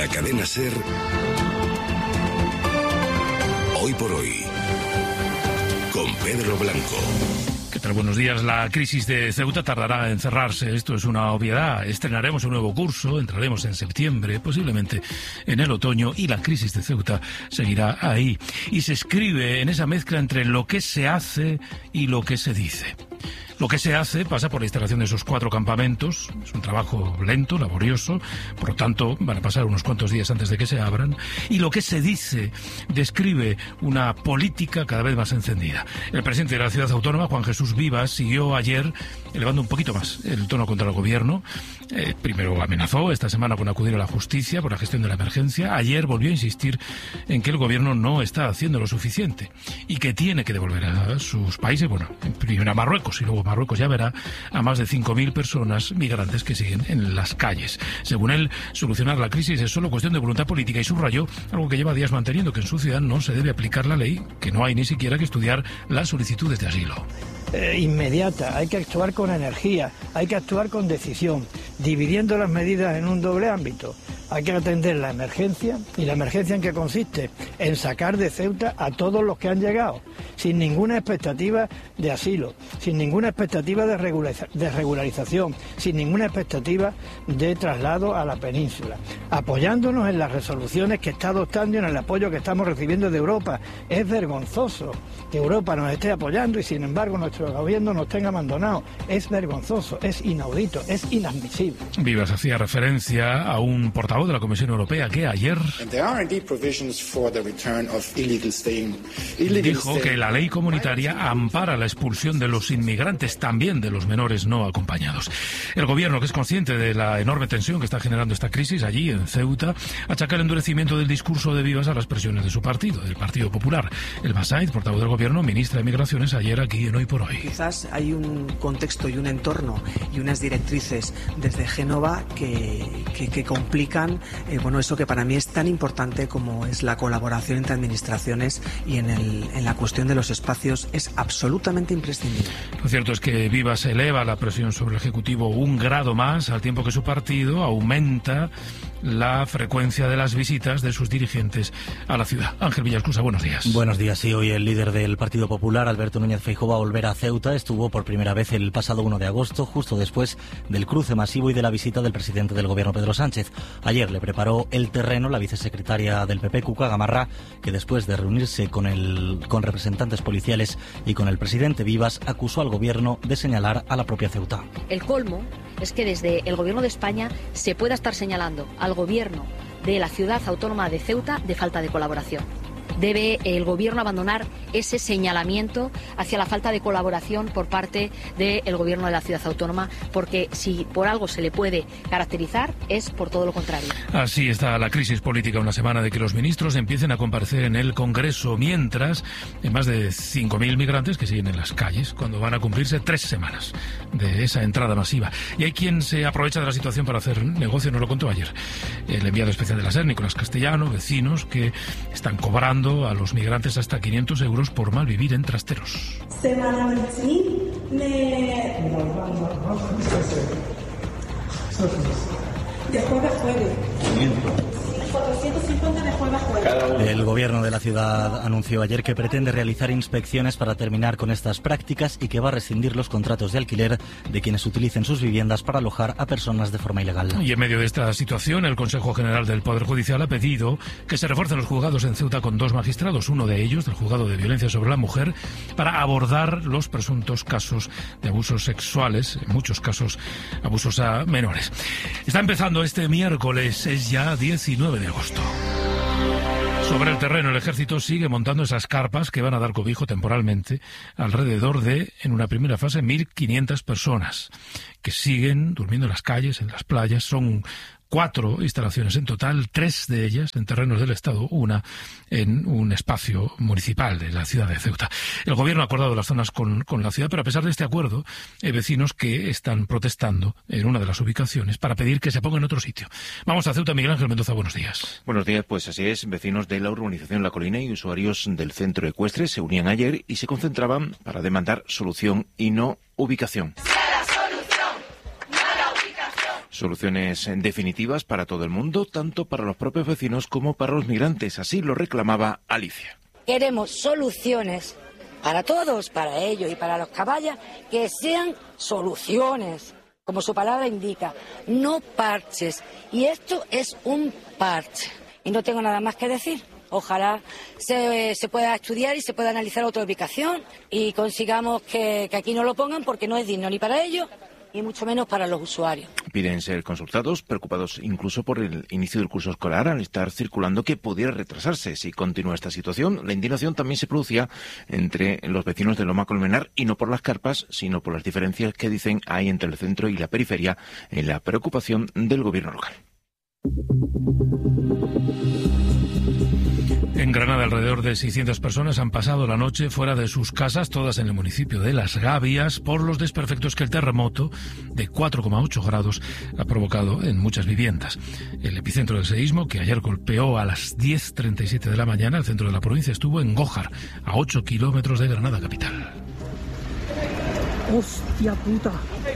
la cadena SER, Hoy por Hoy, con Pedro Blanco. ¿Qué tal? Buenos días. La crisis de Ceuta tardará en cerrarse. Esto es una obviedad. Estrenaremos un nuevo curso, entraremos en septiembre, posiblemente en el otoño, y la crisis de Ceuta seguirá ahí. Y se escribe en esa mezcla entre lo que se hace y lo que se dice. Lo que se hace pasa por la instalación de esos 4 campamentos. Es un trabajo lento, laborioso, por lo tanto van a pasar unos cuantos días antes de que se abran. Y lo que se dice describe una política cada vez más encendida. El presidente de la ciudad autónoma, Juan Jesús Vivas, siguió ayer elevando un poquito más el tono contra el gobierno. Primero amenazó esta semana con acudir a la justicia por la gestión de la emergencia. Ayer volvió a insistir en que el gobierno no está haciendo lo suficiente y que tiene que devolver a sus países, bueno, primero a Marruecos y luego Marruecos ya verá a más de 5.000 personas migrantes que siguen en las calles. Según él, solucionar la crisis es solo cuestión de voluntad política y subrayó algo que lleva días manteniendo, que en su ciudad no se debe aplicar la ley, que no hay ni siquiera que estudiar las solicitudes de asilo. Inmediata, hay que actuar con energía, hay que actuar con decisión, dividiendo las medidas en un doble ámbito. Hay que atender la emergencia, y la emergencia en qué consiste, en sacar de Ceuta a todos los que han llegado, sin ninguna expectativa de asilo, sin ninguna expectativa de regularización, sin ninguna expectativa de traslado a la península, apoyándonos en las resoluciones que está adoptando y en el apoyo que estamos recibiendo de Europa. Es vergonzoso que Europa nos esté apoyando y sin embargo nuestro gobierno nos tenga abandonado. Es vergonzoso, es inaudito, es inadmisible. Vivas hacía referencia a un portavoz de la Comisión Europea que ayer dijo que la ley comunitaria ampara la expulsión de los inmigrantes, también de los menores no acompañados. El gobierno, que es consciente de la enorme tensión que está generando esta crisis allí en Ceuta, achaca el endurecimiento del discurso de Vivas a las presiones de su partido, del Partido Popular. El Basaid, portavoz del gobierno, ministra de Migraciones, ayer aquí en Hoy por Hoy. Quizás hay un contexto y un entorno y unas directrices desde Génova que complican eso que para mí es tan importante como es la colaboración entre administraciones, y en la cuestión de los espacios es absolutamente imprescindible. Lo cierto es que Vivas eleva la presión sobre el Ejecutivo un grado más, al tiempo que su partido aumenta la frecuencia de las visitas de sus dirigentes a la ciudad. Ángel Villascusa, buenos días. Buenos días. Sí, hoy el líder del Partido Popular, Alberto Núñez Feijóo, va a volver a Ceuta. Estuvo por primera vez el pasado 1 de agosto, justo después del cruce masivo y de la visita del presidente del gobierno, Pedro Sánchez. Ayer le preparó el terreno la vicesecretaria del PP, Cuca Gamarra, que después de reunirse con representantes policiales y con el presidente Vivas, acusó al gobierno de señalar a la propia Ceuta. El colmo es que desde el gobierno de España se pueda estar señalando al gobierno de la ciudad autónoma de Ceuta de falta de colaboración. Debe el gobierno abandonar ese señalamiento hacia la falta de colaboración por parte del gobierno de la ciudad autónoma, porque si por algo se le puede caracterizar es por todo lo contrario. Así está la crisis política, una semana de que los ministros empiecen a comparecer en el Congreso, mientras hay más de 5.000 migrantes que siguen en las calles, cuando van a cumplirse 3 semanas de esa entrada masiva. Y hay quien se aprovecha de la situación para hacer negocio, nos lo contó ayer el enviado especial de la SER, Nicolás Castellano, vecinos que están cobrando a los migrantes hasta 500 euros por mal vivir en trasteros. El gobierno de la ciudad anunció ayer que pretende realizar inspecciones para terminar con estas prácticas y que va a rescindir los contratos de alquiler de quienes utilicen sus viviendas para alojar a personas de forma ilegal. Y en medio de esta situación, el Consejo General del Poder Judicial ha pedido que se refuercen los juzgados en Ceuta con 2 magistrados, uno de ellos del Juzgado de Violencia sobre la Mujer, para abordar los presuntos casos de abusos sexuales, en muchos casos abusos a menores. Está empezando este miércoles, es ya 19 de agosto. Sobre el terreno, el ejército sigue montando esas carpas que van a dar cobijo temporalmente alrededor de, en una primera fase, 1.500 personas que siguen durmiendo en las calles, en las playas. Son 4 instalaciones en total, 3 de ellas en terrenos del Estado, una en un espacio municipal de la ciudad de Ceuta. El gobierno ha acordado las zonas con la ciudad, pero a pesar de este acuerdo, hay vecinos que están protestando en una de las ubicaciones para pedir que se ponga en otro sitio. Vamos a Ceuta. Miguel Ángel Mendoza, buenos días. Buenos días, pues así es. Vecinos de la urbanización La Colina y usuarios del centro ecuestre se unían ayer y se concentraban para demandar solución y no ubicación. Soluciones definitivas para todo el mundo, tanto para los propios vecinos como para los migrantes. Así lo reclamaba Alicia. Queremos soluciones para todos, para ellos y para los caballas, que sean soluciones, como su palabra indica, no parches. Y esto es un parche. Y no tengo nada más que decir. Ojalá se pueda estudiar y se pueda analizar otra ubicación y consigamos que aquí no lo pongan, porque no es digno ni para ellos y mucho menos para los usuarios. Piden ser consultados, preocupados incluso por el inicio del curso escolar, al estar circulando que pudiera retrasarse si continúa esta situación. La indignación también se producía entre los vecinos de Loma Colmenar, y no por las carpas, sino por las diferencias que dicen hay entre el centro y la periferia, en la preocupación del gobierno local. En Granada, alrededor de 600 personas han pasado la noche fuera de sus casas, todas en el municipio de Las Gavias, por los desperfectos que el terremoto de 4,8 grados ha provocado en muchas viviendas. El epicentro del seísmo, que ayer golpeó a las 10:37 de la mañana el centro de la provincia, estuvo en Gójar, a 8 kilómetros de Granada capital. ¡Hostia puta!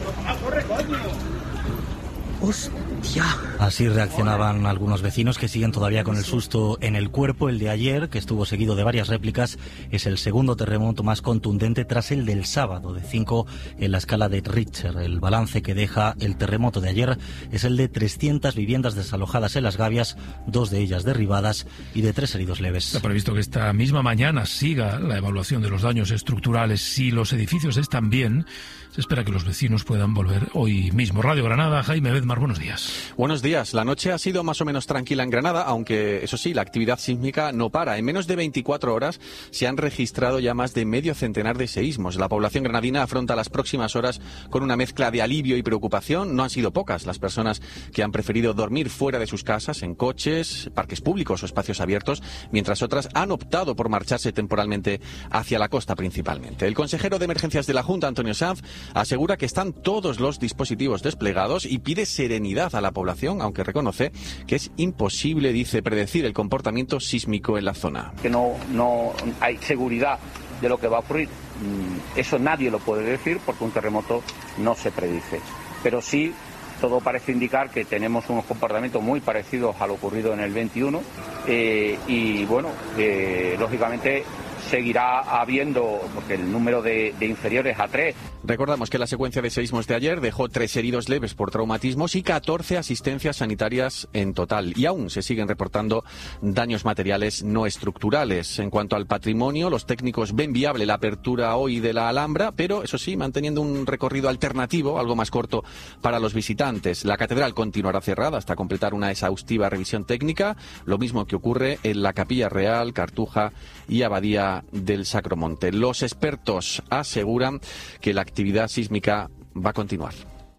¡Hostia! Así reaccionaban algunos vecinos que siguen todavía con el susto en el cuerpo. El de ayer, que estuvo seguido de varias réplicas, es el segundo terremoto más contundente tras el del sábado, de 5 en la escala de Richter. El balance que deja el terremoto de ayer es el de 300 viviendas desalojadas en Las Gavias, 2 de ellas derribadas y de 3 heridos leves. Está previsto que esta misma mañana siga la evaluación de los daños estructurales. Si los edificios están bien, se espera que los vecinos puedan volver hoy mismo. Radio Granada, Jaime Bedmar, buenos días. Buenos días. La noche ha sido más o menos tranquila en Granada, aunque, eso sí, la actividad sísmica no para. En menos de 24 horas se han registrado ya más de medio centenar de seísmos. La población granadina afronta las próximas horas con una mezcla de alivio y preocupación. No han sido pocas las personas que han preferido dormir fuera de sus casas, en coches, parques públicos o espacios abiertos, mientras otras han optado por marcharse temporalmente hacia la costa principalmente. El consejero de Emergencias de la Junta, Antonio Sanz, asegura que están todos los dispositivos desplegados y pide serenidad a la población, aunque reconoce que es imposible, dice, predecir el comportamiento sísmico en la zona. Que no hay seguridad de lo que va a ocurrir. Eso nadie lo puede decir, porque un terremoto no se predice. Pero sí, todo parece indicar que tenemos unos comportamientos muy parecidos a lo ocurrido en el 21 y bueno, lógicamente seguirá habiendo, porque el número de inferiores a 3. Recordamos que la secuencia de seísmos de ayer dejó 3 heridos leves por traumatismos y 14 asistencias sanitarias en total. Y aún se siguen reportando daños materiales no estructurales. En cuanto al patrimonio, los técnicos ven viable la apertura hoy de la Alhambra, pero eso sí, manteniendo un recorrido alternativo, algo más corto para los visitantes. La catedral continuará cerrada hasta completar una exhaustiva revisión técnica, lo mismo que ocurre en la Capilla Real, Cartuja y Abadía del Sacromonte. Los expertos aseguran que la actividad sísmica va a continuar.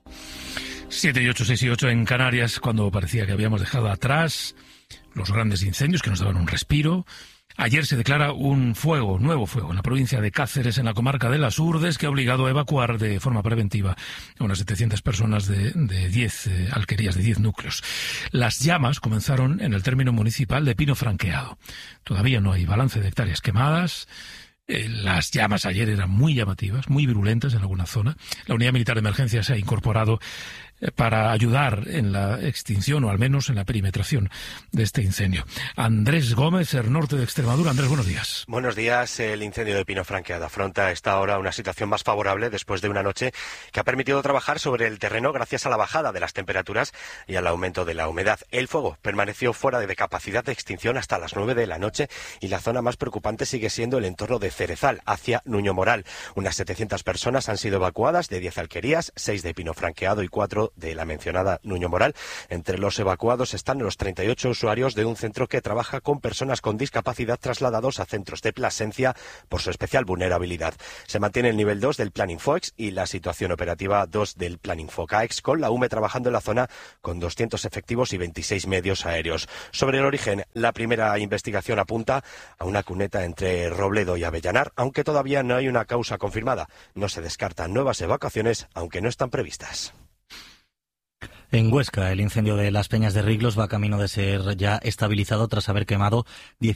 7 y 8, 6 y 8 en Canarias, cuando parecía que habíamos dejado atrás los grandes incendios que nos daban un respiro. Ayer se declara un nuevo fuego en la provincia de Cáceres, en la comarca de Las Urdes, que ha obligado a evacuar de forma preventiva a unas 700 personas de 10 alquerías, de 10 núcleos. Las llamas comenzaron en el término municipal de Pino Franqueado. Todavía no hay balance de hectáreas quemadas. Las llamas ayer eran muy llamativas, muy virulentas en alguna zona. La unidad militar de emergencia se ha incorporado para ayudar en la extinción, o al menos en la perimetración de este incendio. Andrés Gómez, el norte de Extremadura. Andrés, buenos días. Buenos días. El incendio de Pino Franqueado afronta a esta hora una situación más favorable después de una noche que ha permitido trabajar sobre el terreno gracias a la bajada de las temperaturas y al aumento de la humedad. El fuego permaneció fuera de capacidad de extinción hasta las 9 de la noche y la zona más preocupante sigue siendo el entorno de Cerezal, hacia Nuño Moral. Unas 700 personas han sido evacuadas de 10 alquerías, 6 de Pino Franqueado y 4 de la mencionada Nuño Moral. Entre los evacuados están los 38 usuarios de un centro que trabaja con personas con discapacidad trasladados a centros de Plasencia por su especial vulnerabilidad. Se mantiene el nivel 2 del Plan Infoex y la situación operativa 2 del Plan Infocaex, con la UME trabajando en la zona con 200 efectivos y 26 medios aéreos. Sobre el origen, la primera investigación apunta a una cuneta entre Robledo y Avellanar, aunque todavía no hay una causa confirmada. No se descartan nuevas evacuaciones, aunque no están previstas. En Huesca, el incendio de las Peñas de Riglos va camino de ser ya estabilizado tras haber quemado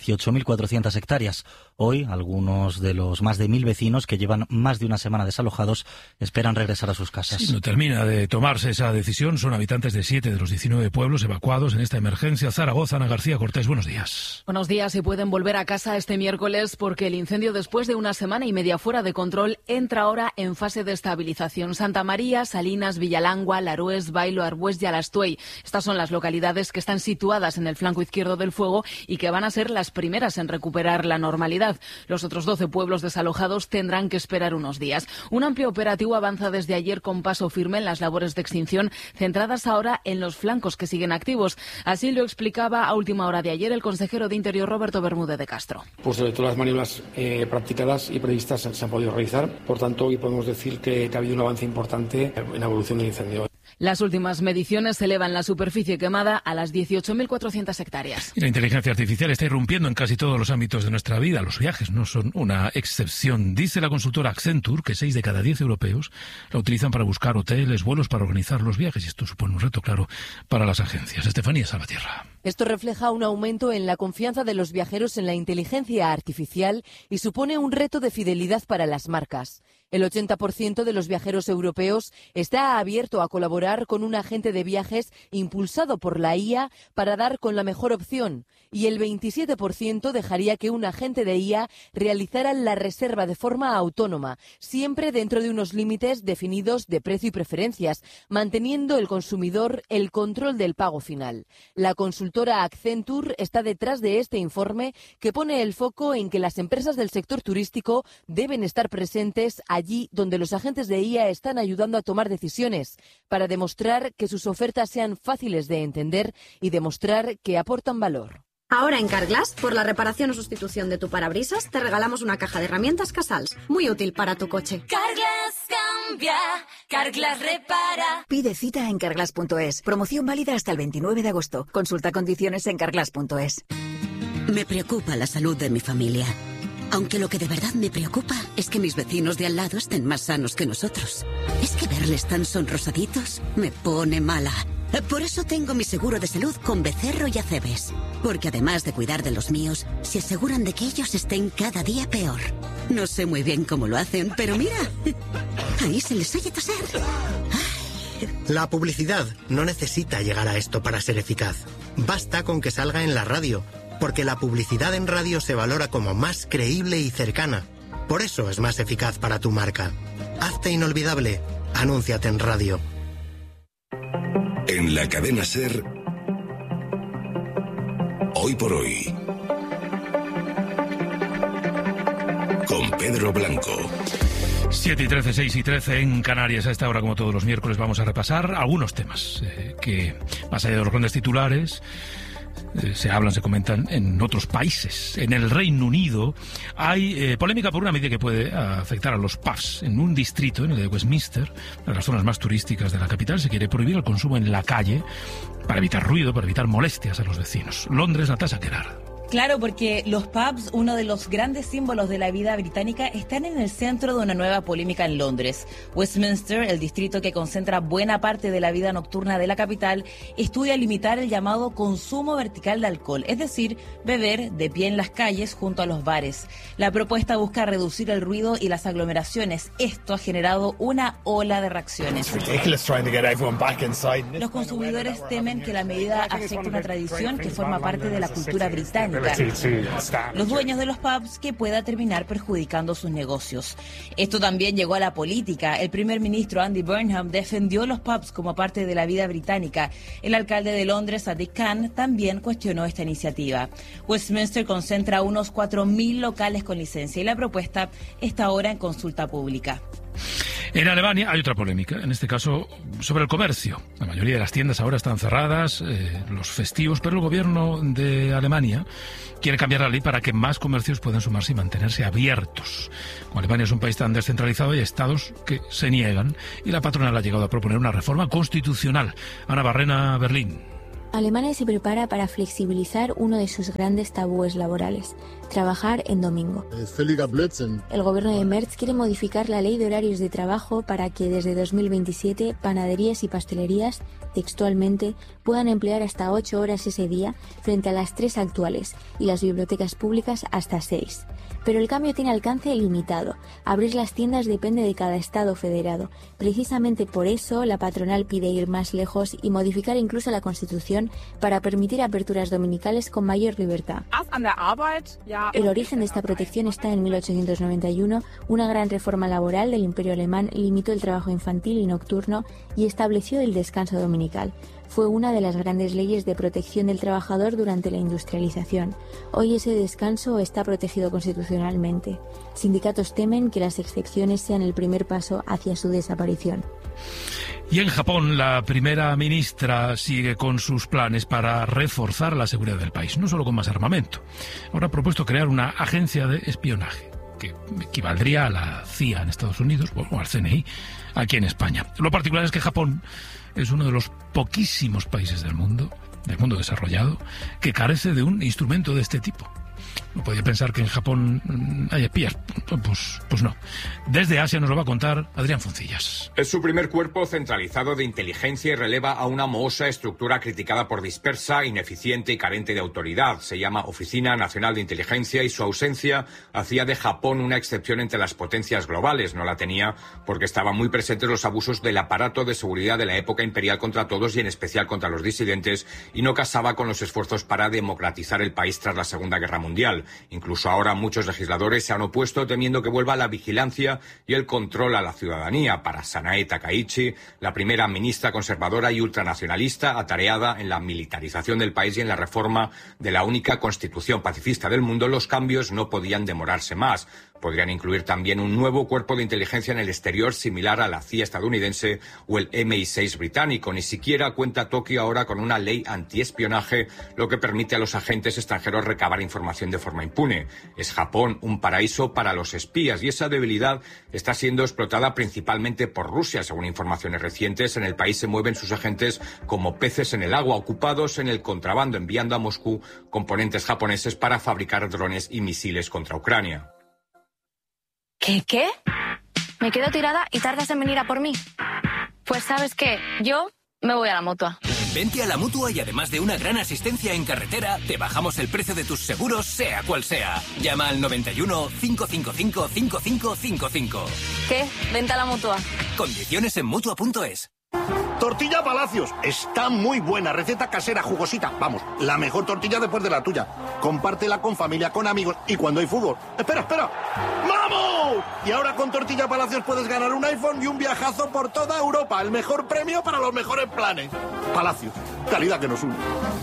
18.400 hectáreas. Hoy, algunos de los más de 1.000 vecinos que llevan más de una semana desalojados esperan regresar a sus casas. Si no termina de tomarse esa decisión, son habitantes de 7 de los 19 pueblos evacuados en esta emergencia. Zaragoza, Ana García Cortés, buenos días. Buenos días, y pueden volver a casa este miércoles porque el incendio, después de una semana y media fuera de control, entra ahora en fase de estabilización. Santa María, Salinas, Villalangua, Larués, Bailo, Arbués y Alastuey. Estas son las localidades que están situadas en el flanco izquierdo del fuego y que van a ser las primeras en recuperar la normalidad. Los otros 12 pueblos desalojados tendrán que esperar unos días. Un amplio operativo avanza desde ayer con paso firme en las labores de extinción, centradas ahora en los flancos que siguen activos. Así lo explicaba a última hora de ayer el consejero de Interior, Roberto Bermúdez de Castro. Pues sobre todas las maniobras practicadas y previstas se han podido realizar. Por tanto, hoy podemos decir que ha habido un avance importante en la evolución del incendio. Las últimas mediciones elevan la superficie quemada a las 18.400 hectáreas. Y la inteligencia artificial está irrumpiendo en casi todos los ámbitos de nuestra vida. Los viajes no son una excepción. Dice la consultora Accenture que 6 de cada 10 europeos la utilizan para buscar hoteles, vuelos, para organizar los viajes. Y esto supone un reto, claro, para las agencias. Estefanía Salvatierra. Esto refleja un aumento en la confianza de los viajeros en la inteligencia artificial y supone un reto de fidelidad para las marcas. El 80% de los viajeros europeos está abierto a colaborar con un agente de viajes impulsado por la IA para dar con la mejor opción, y el 27% dejaría que un agente de IA realizara la reserva de forma autónoma, siempre dentro de unos límites definidos de precio y preferencias, manteniendo el consumidor el control del pago final. La consultora Accenture está detrás de este informe, que pone el foco en que las empresas del sector turístico deben estar presentes allí donde los agentes de IA están ayudando a tomar decisiones, para demostrar que sus ofertas sean fáciles de entender y demostrar que aportan valor. Ahora en Carglass, por la reparación o sustitución de tu parabrisas, te regalamos una caja de herramientas Casals, muy útil para tu coche. Carglass cambia, Carglass repara. Pide cita en carglass.es. Promoción válida hasta el 29 de agosto. Consulta condiciones en carglass.es. Me preocupa la salud de mi familia. Aunque lo que de verdad me preocupa es que mis vecinos de al lado estén más sanos que nosotros. Es que verles tan sonrosaditos me pone mala. Por eso tengo mi seguro de salud con Becerro y Acebes. Porque además de cuidar de los míos, se aseguran de que ellos estén cada día peor. No sé muy bien cómo lo hacen, pero mira, ahí se les oye toser. La publicidad no necesita llegar a esto para ser eficaz. Basta con que salga en la radio, porque la publicidad en radio se valora como más creíble y cercana. Por eso es más eficaz para tu marca. Hazte inolvidable. Anúnciate en radio. En la cadena SER, Hoy por Hoy, con Pedro Blanco. 7 y 13, 6 y 13 en Canarias. A esta hora, como todos los miércoles, vamos a repasar algunos temas que, más allá de los grandes titulares, se hablan, se comentan en otros países. En el Reino Unido hay polémica por una medida que puede afectar a los pubs. En un distrito, en el de Westminster, una de las zonas más turísticas de la capital, se quiere prohibir el consumo en la calle para evitar ruido, para evitar molestias a los vecinos. Londres, Natasha Querard. Claro, porque los pubs, uno de los grandes símbolos de la vida británica, están en el centro de una nueva polémica en Londres. Westminster, el distrito que concentra buena parte de la vida nocturna de la capital, estudia limitar el llamado consumo vertical de alcohol, es decir, beber de pie en las calles junto a los bares. La propuesta busca reducir el ruido y las aglomeraciones. Esto ha generado una ola de reacciones. Los consumidores temen que la medida afecte una tradición que forma parte de la cultura británica. Los dueños de los pubs, que pueda terminar perjudicando sus negocios. Esto también llegó a la política. El primer ministro Andy Burnham defendió los pubs como parte de la vida británica. El alcalde de Londres, Sadiq Khan, también cuestionó esta iniciativa. Westminster concentra unos 4.000 locales con licencia y la propuesta está ahora en consulta pública. En Alemania hay otra polémica, en este caso sobre el comercio. La mayoría de las tiendas ahora están cerradas, los festivos, pero el gobierno de Alemania quiere cambiar la ley para que más comercios puedan sumarse y mantenerse abiertos. Como Alemania es un país tan descentralizado, hay estados que se niegan y la patronal ha llegado a proponer una reforma constitucional. Ana Barrena, Berlín. Alemania se prepara para flexibilizar uno de sus grandes tabúes laborales, trabajar en domingo. El gobierno de Merz quiere modificar la ley de horarios de trabajo para que desde 2027 panaderías y pastelerías, textualmente, puedan emplear hasta 8 horas ese día frente a las 3 actuales y las bibliotecas públicas hasta 6. Pero el cambio tiene alcance limitado. Abrir las tiendas depende de cada estado federado. Precisamente por eso la patronal pide ir más lejos y modificar incluso la Constitución para permitir aperturas dominicales con mayor libertad. El origen de esta protección está en 1891. Una gran reforma laboral del Imperio Alemán limitó el trabajo infantil y nocturno y estableció el descanso dominical. Fue una de las grandes leyes de protección del trabajador durante la industrialización. Hoy ese descanso está protegido constitucionalmente. Sindicatos temen que las excepciones sean el primer paso hacia su desaparición. Y en Japón, la primera ministra sigue con sus planes para reforzar la seguridad del país, no solo con más armamento. Ahora ha propuesto crear una agencia de espionaje, que equivaldría a la CIA en Estados Unidos, o al CNI, aquí en España. Lo particular es que Japón es uno de los poquísimos países del mundo desarrollado, que carece de un instrumento de este tipo. No podía pensar que en Japón hay espías. Pues no. Desde Asia nos lo va a contar Adrián Foncillas. Es su primer cuerpo centralizado de inteligencia y releva a una mohosa estructura criticada por dispersa, ineficiente y carente de autoridad. Se llama Oficina Nacional de Inteligencia y su ausencia hacía de Japón una excepción entre las potencias globales. No la tenía porque estaban muy presentes los abusos del aparato de seguridad de la época imperial contra todos y en especial contra los disidentes, y no casaba con los esfuerzos para democratizar el país tras la Segunda Guerra Mundial. Incluso ahora muchos legisladores se han opuesto temiendo que vuelva la vigilancia y el control a la ciudadanía. Para Sanae Takaichi, la primera ministra conservadora y ultranacionalista atareada en la militarización del país y en la reforma de la única constitución pacifista del mundo, los cambios no podían demorarse más. Podrían incluir también un nuevo cuerpo de inteligencia en el exterior similar a la CIA estadounidense o el MI6 británico. Ni siquiera cuenta Tokio ahora con una ley antiespionaje, lo que permite a los agentes extranjeros recabar información de forma impune. Es Japón un paraíso para los espías y esa debilidad está siendo explotada principalmente por Rusia. Según informaciones recientes, en el país se mueven sus agentes como peces en el agua, ocupados en el contrabando, enviando a Moscú componentes japoneses para fabricar drones y misiles contra Ucrania. ¿Qué? Me quedo tirada y tardas en venir a por mí. Pues ¿sabes qué? Yo me voy a la Mutua. Vente a la Mutua y además de una gran asistencia en carretera, te bajamos el precio de tus seguros, sea cual sea. Llama al 91 555 5555. ¿Qué? Vente a la Mutua. Condiciones en Mutua.es. Tortilla Palacios, está muy buena, receta casera, jugosita, vamos, la mejor tortilla después de la tuya. Compártela con familia, con amigos y cuando hay fútbol. ¡Espera! ¡Vamos! Y ahora con Tortilla Palacios puedes ganar un iPhone y un viajazo por toda Europa, el mejor premio para los mejores planes. Palacios, calidad que nos une.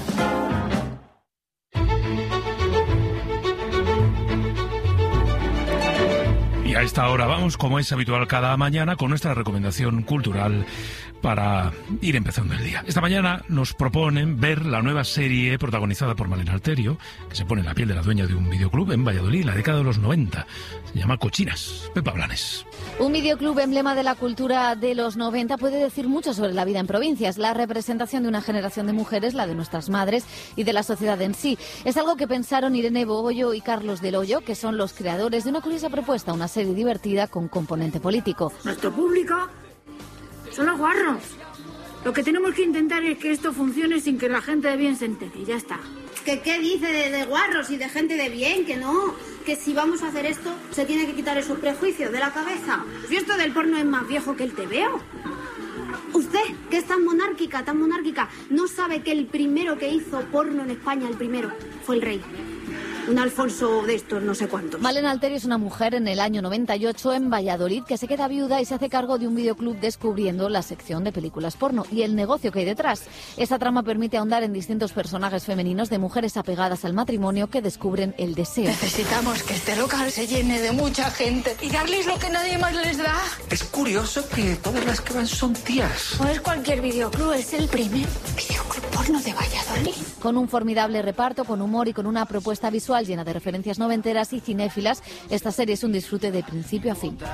A esta hora vamos, como es habitual cada mañana, con nuestra recomendación cultural para ir empezando el día. Esta mañana nos proponen ver la nueva serie protagonizada por Malena Alterio, que se pone en la piel de la dueña de un videoclub en Valladolid en la década de los 90. Se llama Cochinas. Pepa Blanes. Un videoclub emblema de la cultura de los 90 puede decir mucho sobre la vida en provincias, la representación de una generación de mujeres, la de nuestras madres y de la sociedad en sí. Es algo que pensaron Irene Bogoyo y Carlos Del Hoyo, que son los creadores de una curiosa propuesta, una serie divertida con componente político. Nuestro público son los guarros. Lo que tenemos que intentar es que esto funcione sin que la gente de bien se entere, y ya está. ¿Qué dice de guarros y de gente de bien? Que no, que si vamos a hacer esto se tiene que quitar esos prejuicios de la cabeza. Si esto del porno es más viejo que el TVO. Usted, que es tan monárquica, no sabe que el primero que hizo porno en España, el primero, fue el rey. Un Alfonso de estos, no sé cuántos. Malena Alterio es una mujer en el año 98 en Valladolid que se queda viuda y se hace cargo de un videoclub descubriendo la sección de películas porno y el negocio que hay detrás. Esa trama permite ahondar en distintos personajes femeninos de mujeres apegadas al matrimonio que descubren el deseo. Necesitamos que este local se llene de mucha gente y darles lo que nadie más les da. Es curioso que todas las que van son tías. No es cualquier videoclub, es el primer videoclub porno de Valladolid. Con un formidable reparto, con humor y con una propuesta visual llena de referencias noventeras y cinéfilas, esta serie es un disfrute de principio a fin.